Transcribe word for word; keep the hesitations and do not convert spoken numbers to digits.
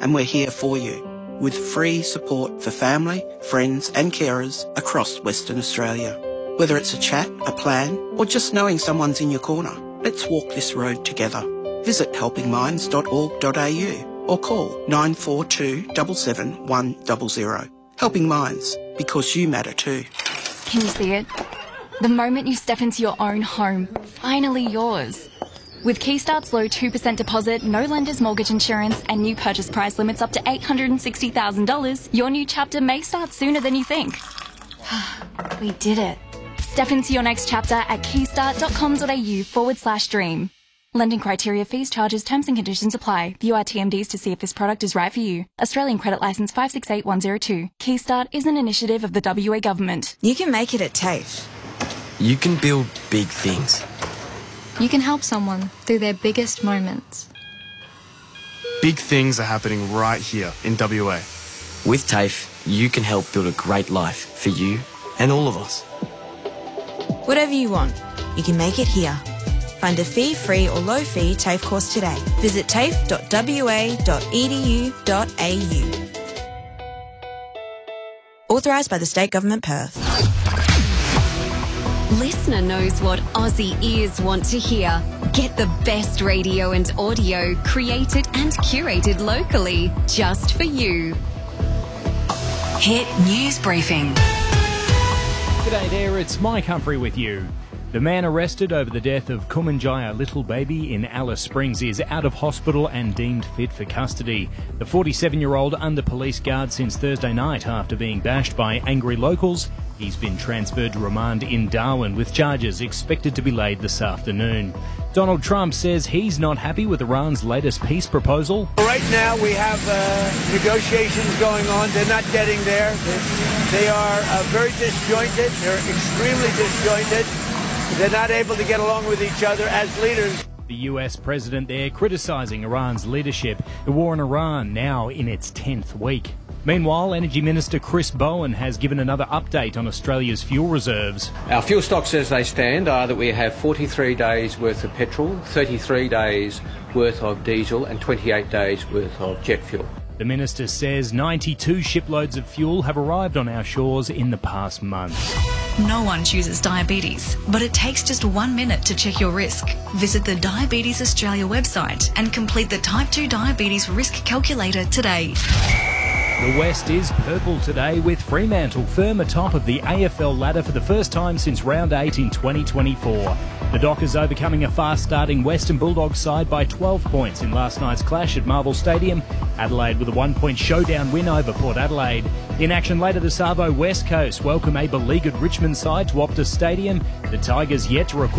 and we're here for you, with free support for family, friends and carers across Western Australia. Whether it's a chat, a plan, or just knowing someone's in your corner, let's walk this road together. Visit helping minds dot org dot a u or call nine four two seven seven one zero zero. Helping Minds, because you matter too. Can you see it? The moment you step into your own home, finally yours. With Keystart's low two percent deposit, no lender's mortgage insurance and new purchase price limits up to eight hundred sixty thousand dollars, your new chapter may start sooner than you think. We did it. Step into your next chapter at keystart.com.au forward slash dream. Lending criteria, fees, charges, terms and conditions apply. View our T M Ds to see if this product is right for you. Australian Credit Licence five six eight one zero two. Keystart is an initiative of the W A Government. You can make it at TAFE. You can build big things. You can help someone through their biggest moments. Big things are happening right here in W A. With TAFE, you can help build a great life for you and all of us. Whatever you want, you can make it here. Find a fee-free or low-fee TAFE course today. Visit tafe dot w a dot e d u dot a u. Authorised by the State Government, Perth. Listener knows what Aussie ears want to hear. Get the best radio and audio created and curated locally, just for you. Hit News Briefing. G'day there, it's Mike Humphrey with you. The man arrested over the death of Kumanjaya Little Baby in Alice Springs is out of hospital and deemed fit for custody. The forty-seven-year-old under police guard since Thursday night after being bashed by angry locals. He's been transferred to remand in Darwin with charges expected to be laid this afternoon. Donald Trump says he's not happy with Iran's latest peace proposal. Right now we have uh, negotiations going on. They're not getting there. They, they are uh, very disjointed. They're extremely disjointed. They're not able to get along with each other as leaders. The U S president there criticising Iran's leadership. The war in Iran now in its tenth week. Meanwhile, Energy Minister Chris Bowen has given another update on Australia's fuel reserves. Our fuel stocks as they stand are that we have forty-three days worth of petrol, thirty-three days worth of diesel and twenty-eight days worth of jet fuel. The minister says ninety-two shiploads of fuel have arrived on our shores in the past month. No one chooses diabetes, but it takes just one minute to check your risk. Visit the Diabetes Australia website and complete the Type two Diabetes Risk Calculator today. The West is purple today with Fremantle firm atop of the A F L ladder for the first time since round eight in twenty twenty-four. The Dockers overcoming a fast-starting Western Bulldogs side by twelve points in last night's clash at Marvel Stadium. Adelaide with a one-point showdown win over Port Adelaide. In action later this Arvo, West Coast welcome a beleaguered Richmond side to Optus Stadium. The Tigers yet to record